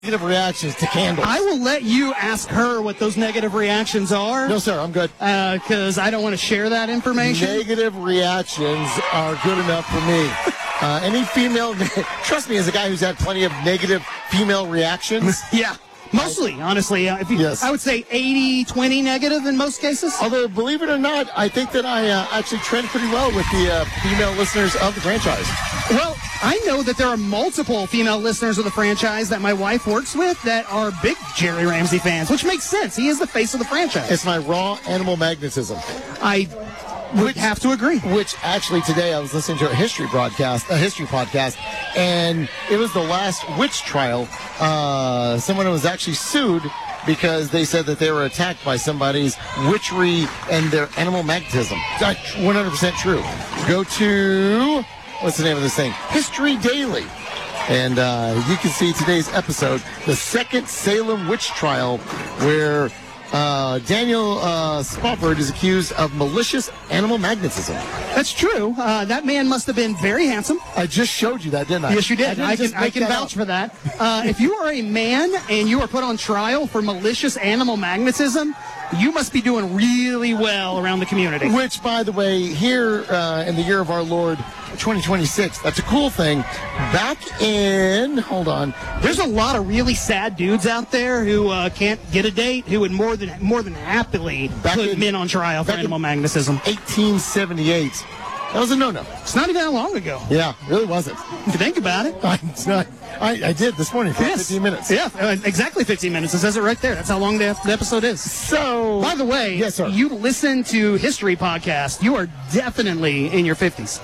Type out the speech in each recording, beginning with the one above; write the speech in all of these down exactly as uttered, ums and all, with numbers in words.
Negative reactions to candles. I will let you ask her what those negative reactions are. No, sir, I'm good. Because uh, I don't want to share that information. Negative reactions are good enough for me. Uh, any female, trust me, as a guy who's had plenty of negative female reactions. Yeah. Mostly, honestly. Uh, if you, yes. I would say eighty twenty negative in most cases. Although, believe it or not, I think that I uh, actually trend pretty well with the uh, female listeners of the franchise. Well, I know that there are multiple female listeners of the franchise that my wife works with that are big Jerry Ramsey fans, which makes sense. He is the face of the franchise. It's my raw animal magnetism. I would which, have to agree. Which actually today I was listening to a history broadcast, a history podcast, and it was the last witch trial. Uh, someone was actually sued because they said that they were attacked by somebody's witchery and their animal magnetism. That's one hundred percent true. Go to, what's the name of this thing? History Daily. And uh, you can see today's episode, the second Salem witch trial, where Uh, Daniel uh, Spofford is accused of malicious animal magnetism. That's true. Uh, that man must have been very handsome. I just showed you that, didn't I? Yes, you did. I, I can, I can vouch up. for that. Uh, if you are a man and you are put on trial for malicious animal magnetism, you must be doing really well around the community. Which, by the way, here uh, in the year of our Lord, twenty twenty-six, that's a cool thing. Back in, hold on. There's a lot of really sad dudes out there who uh, can't get a date, who would more than more than happily back put in, men on trial for animal magnetism. eighteen seventy-eight. That was a no-no. It's not even that long ago. Yeah, it really wasn't. If you think about it. I, it's not, I, I did this morning for yes. fifteen minutes. Yeah, uh, exactly fifteen minutes. It says it right there. That's how long the, the episode is. So, by the way, yes, sir. You listen to History Podcast. You are definitely in your fifties.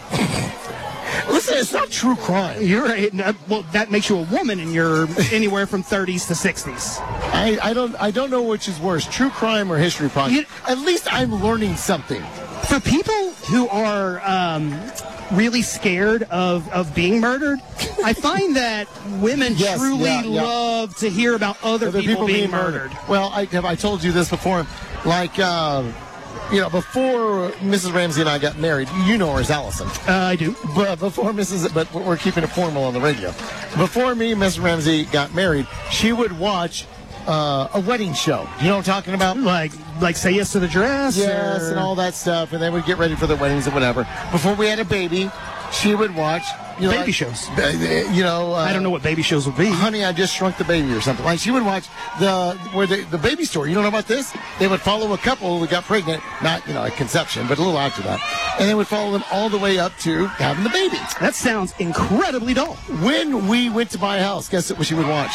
Listen, it's not true crime. You're a, well, that makes you a woman, and you're anywhere from thirties to sixties. I, I don't I don't know which is worse, true crime or history podcast. You, At least I'm learning something. For people who are um, really scared of, of being murdered, I find that women yes, truly yeah, yeah. love to hear about other, other people, people being, being murdered. murdered. Well, I, have I told you this before? Like, uh, you know, before Missus Ramsey and I got married, you know her as Allison. Uh, I do. But before Missus But we're keeping it formal on the radio. Before me and Missus Ramsey got married, she would watch uh, a wedding show. You know what I'm talking about? Like, like Say Yes to the Dress? Yes, or... and all that stuff. And then we'd get ready for their weddings or whatever. Before we had a baby, she would watch... You know, baby like, shows. You know, uh, I don't know what baby shows would be. Honey, I Just Shrunk the Baby or something. Like she would watch the where the, the baby story. You don't know about this? They would follow a couple who got pregnant, not you know at conception, but a little after that, and they would follow them all the way up to having the baby. That sounds incredibly dull. When we went to buy a house, guess what she would watch?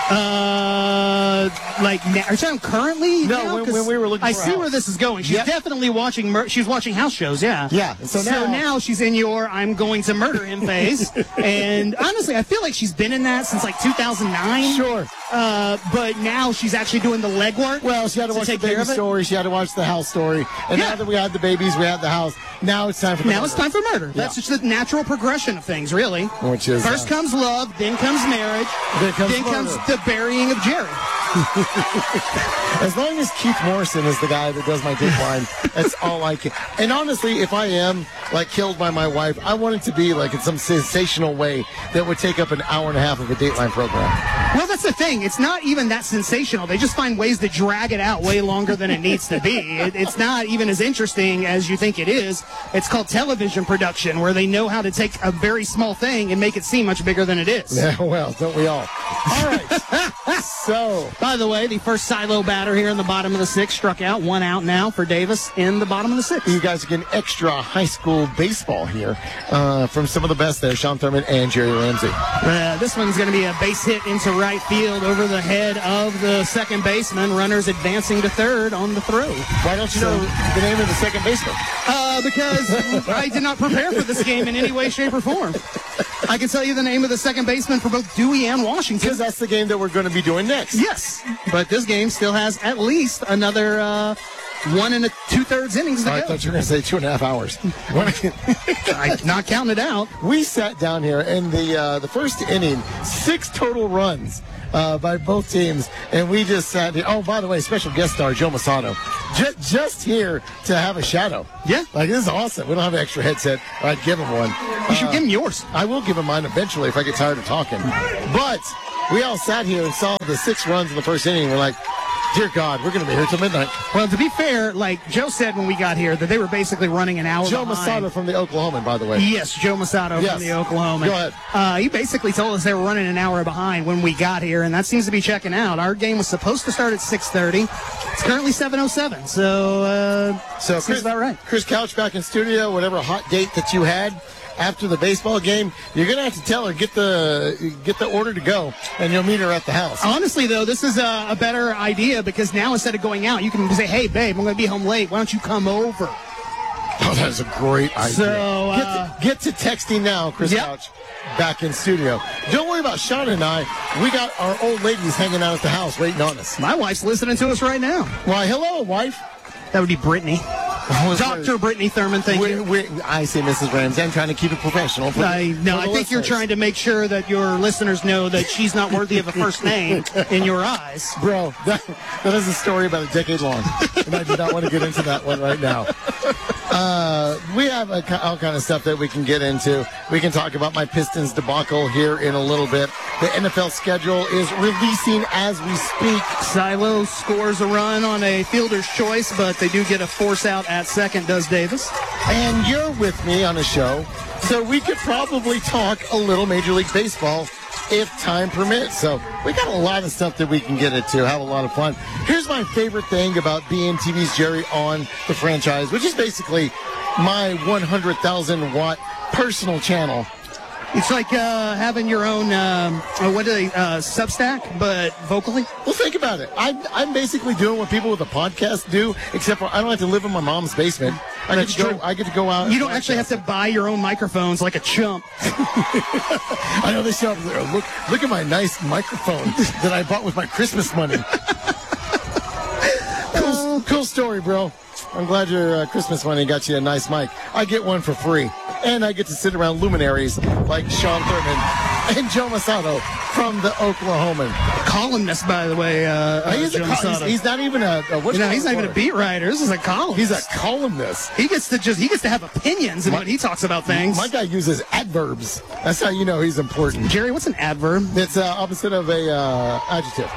Uh, like now, are you talking currently? No, now? when, when we were looking. I for see a house. where this is going. She's yep. definitely watching. Mur- she's watching house shows. Yeah. Yeah. So, so now, now she's in your "I'm going to murder him" phase. And honestly, I feel like she's been in that since like two thousand nine. Sure. Uh, but now she's actually doing the legwork. Well, she had to, to watch the baby story. She had to watch the house story. And yeah. now that we had the babies, we had the house. Now it's time for the Now murder. it's time for murder. Yeah. That's just the natural progression of things, really. Which is first uh, comes love, then comes marriage, then comes, then comes the burying of Jerry. As long as Keith Morrison is the guy that does my dateline, that's all I can. And honestly, if I am like killed by my wife, I want it to be like in some sensational way that would take up an hour and a half of a dateline program. Well, that's the thing. It's not even that sensational. They just find ways to drag it out way longer than it needs to be. It, it's not even as interesting as you think it is. It's called television production, where they know how to take a very small thing and make it seem much bigger than it is. Yeah, well, don't we all? All right. So, by the way, the first silo batter here in the bottom of the sixth struck out. One out now for Davis in the bottom of the sixth. You guys are getting extra high school baseball here uh, from some of the best there, Sean Thurman and Jerry Ramsey. Uh, this one's going to be a base hit into right field over the head of the second baseman. Runners advancing to third on the throw. Why don't you know the name of the second baseman? Uh, because I did not prepare for this game in any way, shape, or form. I can tell you the name of the second baseman for both Dewey and Washington. Because that's the game that we're going to be doing next. Yes, but this game still has at least another uh, one and a two-thirds innings to I go. thought you were going to say two and a half hours. I'm not counting it out. We sat down here in the uh, the first inning, six total runs uh, by both teams, and we just sat here. Oh, by the way, special guest star Joe Masato, just, just here to have a shadow. Yeah. Like, this is awesome. We don't have an extra headset. I'd give him one. You should Uh, give him yours. I will give him mine eventually if I get tired of talking. But we all sat here and saw the six runs in the first inning. We're like, dear God, we're going to be here till midnight. Well, to be fair, like Joe said when we got here, that they were basically running an hour Joe behind. Masato from the Oklahoman, by the way. Yes, Joe Masato Yes. from the Oklahoma. Go ahead. Uh, he basically told us they were running an hour behind when we got here, and that seems to be checking out. Our game was supposed to start at six thirty. It's currently seven oh seven, so uh, So seems Chris, about right. Chris Couch back in studio, whatever hot date that you had after the baseball game, you're going to have to tell her, get the get the order to go, and you'll meet her at the house. Honestly, though, this is a, a better idea because now instead of going out, you can say, hey, babe, I'm going to be home late. Why don't you come over? Oh, that's a great idea. So, uh, get, to, get to texting now, Chris Yep. Couch, back in studio. Don't worry about Sean and I. We got our old ladies hanging out at the house waiting on us. My wife's listening to us right now. Why, hello, wife. That would be Brittany. Doctor Brittany Thurman, thank we, you. we, I say Missus Ramsey. I'm trying to keep it professional. For I, the, no, for I the think you're listeners. trying to make sure that your listeners know that she's not worthy of a first name in your eyes. Bro, that, that is a story about a decade long, and I do not want to get into that one right now. Uh, we have a, all kind of stuff that we can get into. We can talk about my Pistons debacle here in a little bit. The N F L schedule is releasing as we speak. Silo scores a run on a fielder's choice, but they do get a force out at second, does Davis. And you're with me on a show, so we could probably talk a little Major League Baseball if time permits. So we got a lot of stuff that we can get into, have a lot of fun. Here's my favorite thing about being T V's Jerry on the franchise, which is basically my one hundred thousand watt personal channel. It's like uh, having your own, um, uh, what do they, uh, Substack, but vocally. Well, think about it. I'm, I'm basically doing what people with a podcast do, except for I don't have to live in my mom's basement. I That's get to go, true. I get to go out. You don't actually have to buy your own microphones like a chump. I know they show up there. Look, look at my nice microphone that I bought with my Christmas money. cool, cool story, bro. I'm glad your uh, Christmas money got you a nice mic. I get one for free. And I get to sit around luminaries like Sean Thurman and Joe Masato from the Oklahoman. Columnist, by the way, uh, uh, he's, a Joe col- he's, Masato. he's not even a, a You know, he's not even a beat writer. This is a columnist. He's a columnist. He gets to just he gets to have opinions My- when he talks about things. My guy uses adverbs. That's how you know he's important. Jerry, what's an adverb? It's uh, opposite of a uh, adjective.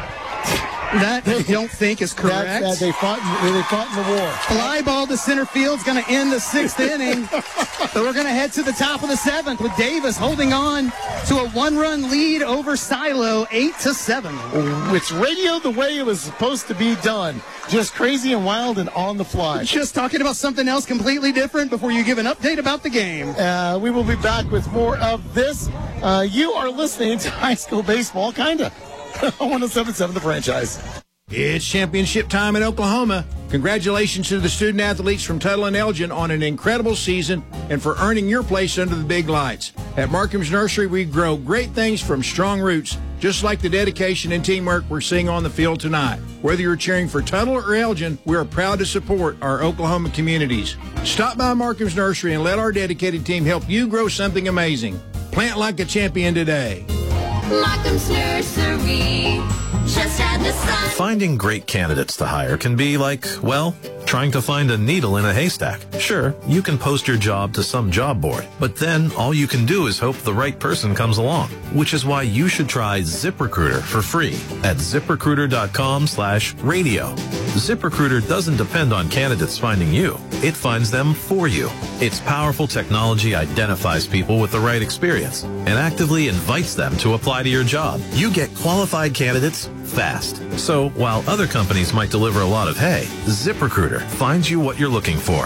That I don't think is correct. That's, uh, they fought. They fought in the war. Fly ball to center field's going to end the sixth inning. So we're going to head to the top of the seventh with Davis holding on to a one-run lead over Silo, eight to seven. It's radio the way it was supposed to be done. Just crazy and wild and on the fly. Just talking about something else completely different before you give an update about the game. Uh, we will be back with more of this. Uh, you are listening to High School Baseball, kinda. one oh seven point seven The Franchise. It's championship time in Oklahoma. Congratulations to the student athletes from Tuttle and Elgin on an incredible season and for earning your place under the big lights. At Markham's Nursery, we grow great things from strong roots, just like the dedication and teamwork we're seeing on the field tonight. Whether you're cheering for Tuttle or Elgin, we are proud to support our Oklahoma communities. Stop by Markham's Nursery and let our dedicated team help you grow something amazing. Plant like a champion today. Markham's Nursery, just had the sun. Finding great candidates to hire can be like, well, trying to find a needle in a haystack. Sure, you can post your job to some job board, but then all you can do is hope the right person comes along, which is why you should try ZipRecruiter for free at ZipRecruiter.com slash radio. ZipRecruiter doesn't depend on candidates finding you. It finds them for you. Its powerful technology identifies people with the right experience and actively invites them to apply to your job. You get qualified candidates fast. So while other companies might deliver a lot of hay, ZipRecruiter finds you what you're looking for.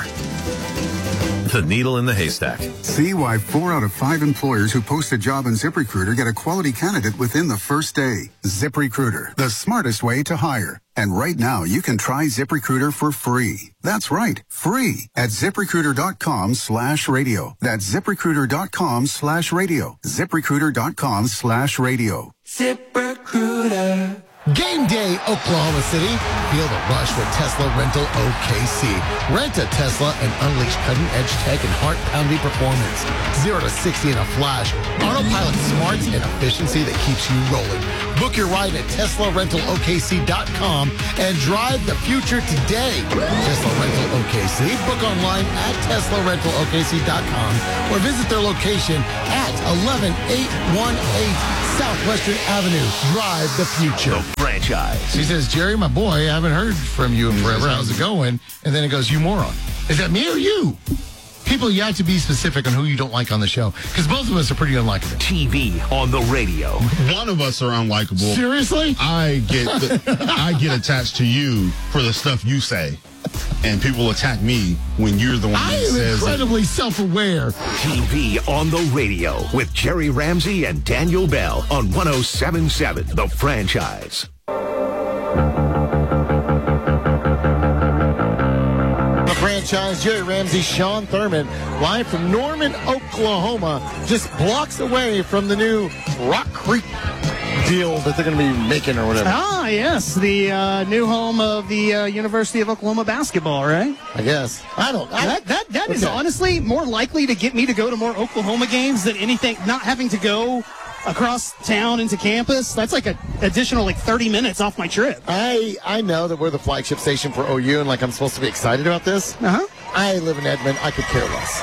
The needle in the haystack. See why four out of five employers who post a job on ZipRecruiter get a quality candidate within the first day. ZipRecruiter, the smartest way to hire. And right now, you can try ZipRecruiter for free. That's right, free at ZipRecruiter.com slash radio. That's ZipRecruiter.com slash radio. ZipRecruiter.com slash radio. ZipRecruiter. Game day Oklahoma City. Feel the rush with Tesla Rental O K C. Rent a Tesla and unleash cutting-edge tech and heart-pounding performance. zero to sixty in a flash. Autopilot smarts and efficiency that keeps you rolling. Book your ride at Tesla Rental O K C dot com and drive the future today. Tesla Rental O K C. Book online at Tesla Rental O K C dot com or visit their location at eleven eight one eight Southwestern Avenue. Drive the future. Franchise. He says, Jerry, my boy, I haven't heard from you in forever. How's it going? And then it goes, you moron. Is that me or you? People, you have to be specific on who you don't like on the show, because both of us are pretty unlikable. T V on the radio. One of us are unlikable. Seriously? I get the, I get attached to you for the stuff you say, and people attack me when you're the one I that am says incredibly self-aware. T V on the radio with Jerry Ramsey and Daniel Bell on one oh seven point seven The Franchise. Franchise, Jerry Ramsey, Sean Thurman, live from Norman, Oklahoma, just blocks away from the new Rock Creek deal that they're going to be making or whatever. Ah, yes, the uh, new home of the uh, University of Oklahoma basketball, right? I guess. I don't. I, That that, that is okay. honestly more likely to get me to go to more Oklahoma games than anything. Not having to go across town into campus, that's like an additional like thirty minutes off my trip. I I know that we're the flagship station for O U, and like I'm supposed to be excited about this. Uh huh. I live in Edmond. I could care less.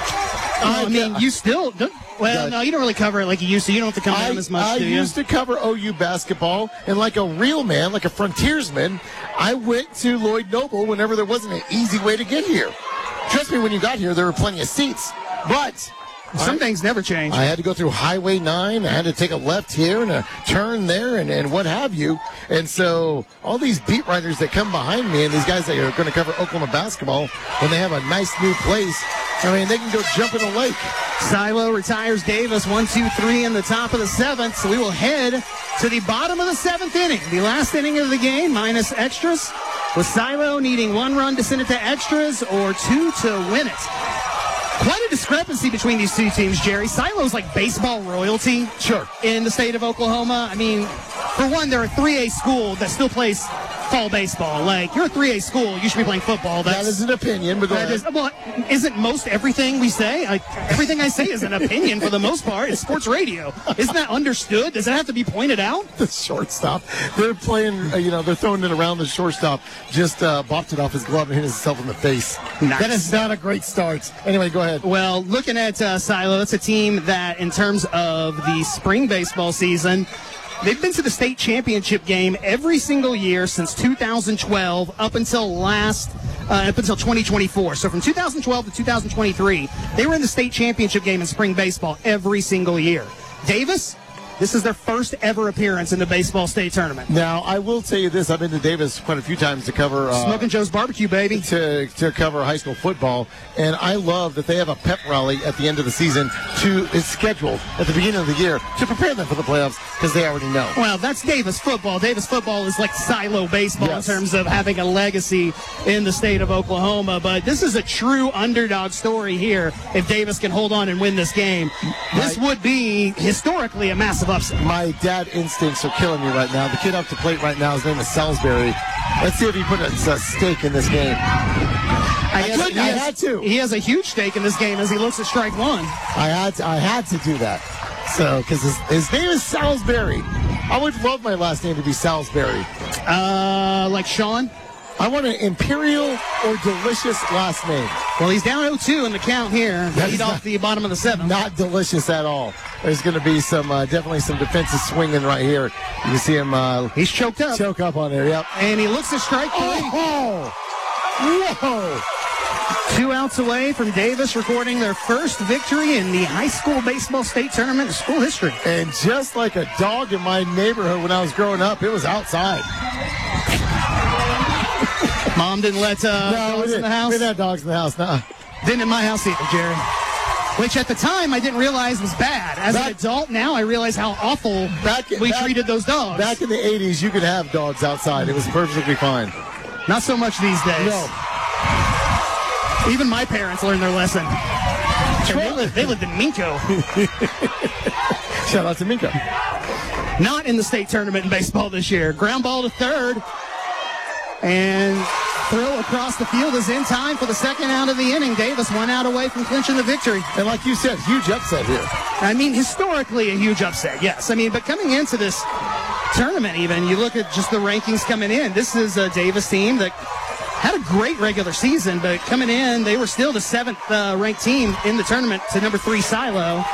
I mean, you still don't. Well, Yeah. no, you don't really cover it like you used to. You don't have to come I, down as much, I do you? used to cover O U basketball, and like a real man, like a frontiersman, I went to Lloyd Noble whenever there wasn't an easy way to get here. Trust me, when you got here, there were plenty of seats, but Some I, things never change. I had to go through Highway nine. I had to take a left here and a turn there and, and what have you. And so all these beat writers that come behind me and these guys that are going to cover Oklahoma basketball, when they have a nice new place, I mean, they can go jump in the lake. Silo retires Davis, one, two, three in the top of the seventh. So we will head to the bottom of the seventh inning, the last inning of the game, minus extras, with Silo needing one run to send it to extras or two to win it. Quite a discrepancy between these two teams, Jerry. Silo's like baseball royalty. Sure. In the state of Oklahoma. I mean, for one, they're a three A school that still plays fall baseball. Like, you're a three A school, you should be playing football. That's, That is an opinion, but go that ahead. is, well, isn't most everything we say? Like, everything I say is an opinion for the most part. It's sports radio. Isn't that understood? Does it have to be pointed out? The shortstop. They're playing, uh, you know, they're throwing it around. The shortstop just uh, bopped it off his glove and hit himself in the face. Nice. That is not a great start. Anyway, go ahead. Well, looking at uh, Silo, that's a team that, in terms of the spring baseball season, they've been to the state championship game every single year since two thousand twelve up until last, uh, up until twenty twenty-four. So from two thousand twelve to two thousand twenty-three, they were in the state championship game in spring baseball every single year. Davis, this is their first ever appearance in the baseball state tournament. Now, I will tell you this. I've been to Davis quite a few times to cover... Uh, Smoking Joe's Barbecue, baby. To, to cover high school football, and I love that they have a pep rally at the end of the season to is scheduled at the beginning of the year to prepare them for the playoffs because they already know. Well, that's Davis football. Davis football is like Silo baseball Yes. in terms of having a legacy in the state of Oklahoma. But this is a true underdog story here. If Davis can hold on and win this game, this My- would be historically a massive upset. My dad instincts are killing me right now. The kid up to plate right now, his name is Salisbury. Let's see if he put a, a stake in this game. I, guess couldn't, he I has- had to. He has a huge stake in this game as he looks at strike one. I had to, I had to do that. So, because his, his name is Salisbury. I would love my last name to be Salisbury. Uh, like Sean. I want an imperial or delicious last name. Well, he's down oh two in the count here. That Lead is off not- the bottom of the seventh. Not delicious at all. There's going to be some, uh, definitely some defensive swinging right here. You can see him uh, He's choked up. choke up on there. Yep. And he looks at strike three. Oh! Whoa! Two outs away from Davis recording their first victory in the high school baseball state tournament in school history. And just like a dog in my neighborhood when I was growing up, it was outside. Mom didn't let uh, No, we dogs in didn't. the house. We didn't have dogs in the house. No. Didn't in my house either, Jerry. Which at the time I didn't realize was bad. As Back- an adult now, I realize how awful Back- we back- treated those dogs. Back in the eighties, you could have dogs outside. It was perfectly fine. Not so much these days. No. Even my parents learned their lesson. And They lived, they lived in Minko. Shout out to Minka. Not in the state tournament in baseball this year. Ground ball to third. And throw across the field is in time for the second out of the inning. Davis one out away from clinching the victory. And like you said, huge upset here. I mean, historically a huge upset, yes. I mean, but coming into this tournament even, you look at just the rankings coming in. This is a Davis team that had a great regular season, but coming in, they were still the seventh uh, ranked team in the tournament to number three Silo.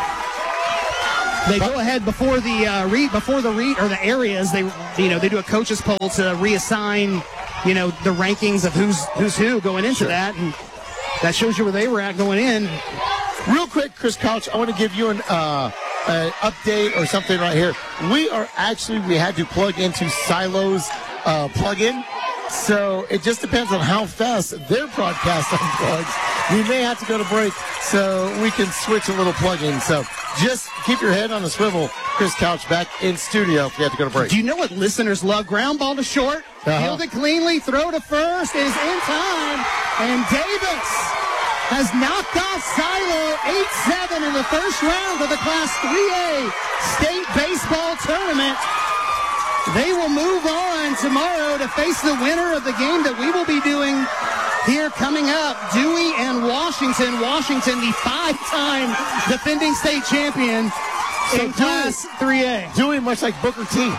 They go ahead before the uh, read, before the read or the areas. They, you know, they do a coaches poll to reassign, you know, the rankings of who's who's who going into Sure. that, and that shows you where they were at going in. Real quick, Chris Couch, I want to give you an uh, an update or something right here. We are actually we had to plug into Silo's uh, plug-in. So it just depends on how fast their broadcast unplugs. We may have to go to break so we can switch a little plug-in. So just keep your head on the swivel. Chris Couch back in studio if we have to go to break. Do you know what listeners love? Ground ball to short, Uh-huh. field it cleanly, throw to first is in time, and Davis has knocked off Silo eight seven in the first round of the Class three A State Baseball Tournament. They will move on tomorrow to face the winner of the game that we will be doing here coming up, Dewey and Washington. Washington, the five-time defending state champion So in Dewey- Class three A. Doing much like Booker T.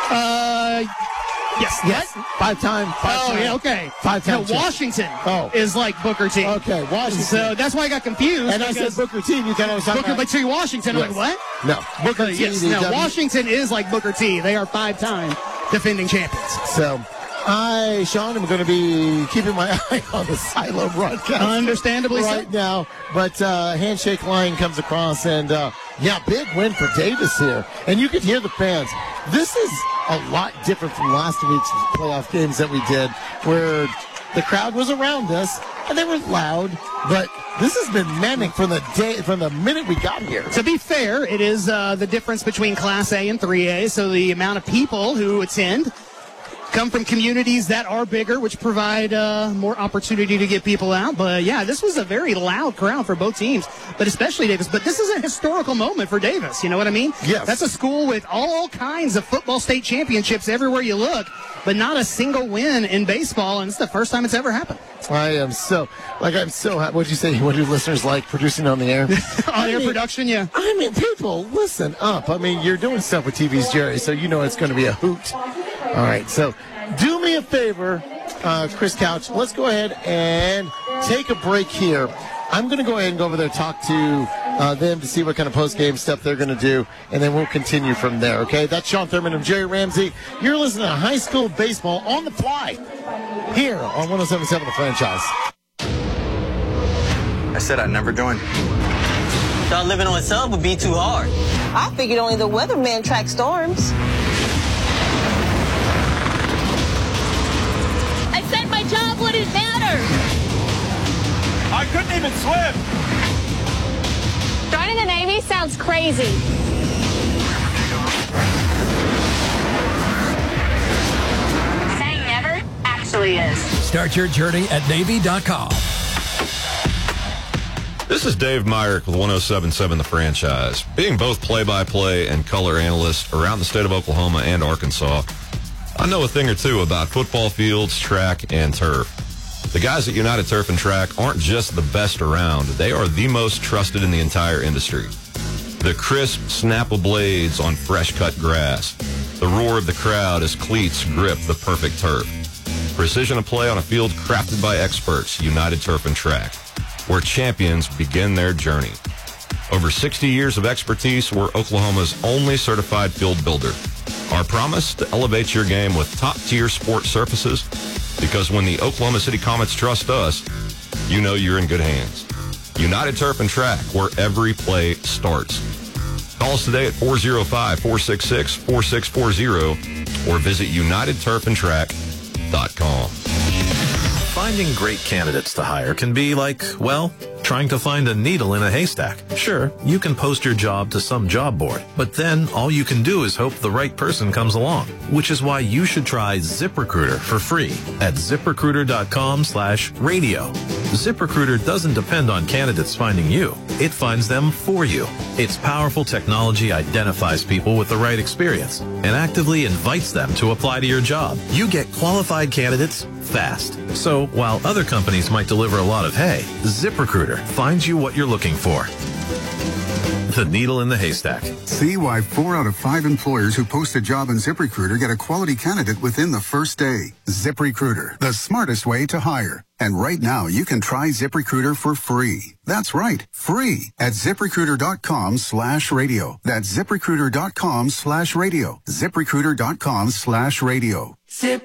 Uh, yes, Yes. what? Five time. Five Oh, time. yeah, okay. Five No, time. champ. Washington Oh. is like Booker T. Okay, Washington. So that's why I got confused. and I said because Booker T. You kind of was talking Booker about. T. Washington. I'm Yes. like, what? No, Booker Uh, T. yes, the no, W- Washington is like Booker T. They are five-time defending champions. So, I, Sean, am going to be keeping my eye on the Silo broadcast. Understandably so. right now. But uh, handshake line comes across, and uh, yeah, big win for Davis here. And you could hear the fans. This is a lot different from last week's playoff games that we did, where the crowd was around us and they were loud. But this has been manic from the day, from the minute we got here. To be fair, it is uh, the difference between Class A and three A, so the amount of people who attend come from communities that are bigger, which provide uh, more opportunity to get people out. But yeah, this was a very loud crowd for both teams, but especially Davis. But this is a historical moment for Davis. You know what I mean? Yes. That's a school with all kinds of football state championships everywhere you look, but not a single win in baseball, and it's the first time it's ever happened. I am so, like, I'm so happy. What'd you say? What do listeners like producing on the air? On air mean- production, yeah. I mean, people, listen up. I mean, you're doing stuff with T V's Jerry, so you know it's going to be a hoot. All right, so do me a favor, uh, Chris Couch. Let's go ahead and take a break here. I'm going to go ahead and go over there and talk to uh, them to see what kind of post-game stuff they're going to do, and then we'll continue from there, okay? That's Sean Thurman and Jerry Ramsey. You're listening to High School Baseball on the Fly here on one oh seven point seven The Franchise. I said I'd never join. Thought living on a sub would be too hard. I figured only the weatherman track storms. I said my job wouldn't matter. I couldn't even swim. Joining the Navy sounds crazy. Saying never actually is. Start your journey at Navy dot com. This is Dave Myrick with one oh seven point seven The Franchise. Being both play-by-play and color analyst around the state of Oklahoma and Arkansas, I know a thing or two about football fields, track, and turf. The guys at United Turf and Track aren't just the best around. They are the most trusted in the entire industry. The crisp snap of blades on fresh-cut grass. The roar of the crowd as cleats grip the perfect turf. Precision of play on a field crafted by experts, United Turf and Track, where champions begin their journey. Over sixty years of expertise, we're Oklahoma's only certified field builder. Our promise to elevate your game with top-tier sport surfaces, because when the Oklahoma City Comets trust us, you know you're in good hands. United Turf and Track, where every play starts. Call us today at four oh five, four six six, four six four zero or visit united turf and track dot com. Finding great candidates to hire can be like, well, trying to find a needle in a haystack. Sure, you can post your job to some job board, but then all you can do is hope the right person comes along, which is why you should try ZipRecruiter for free at zip recruiter dot com slash radio. ZipRecruiter doesn't depend on candidates finding you. It finds them for you. Its powerful technology identifies people with the right experience and actively invites them to apply to your job. You get qualified candidates fast. So while other companies might deliver a lot of hay, ZipRecruiter finds you what you're looking for. The needle in the haystack. See why four out of five employers who post a job in ZipRecruiter get a quality candidate within the first day. ZipRecruiter, the smartest way to hire. And right now, you can try ZipRecruiter for free. That's right, free at ZipRecruiter.com slash radio. That's ZipRecruiter.com slash radio. ZipRecruiter.com slash radio. Zip.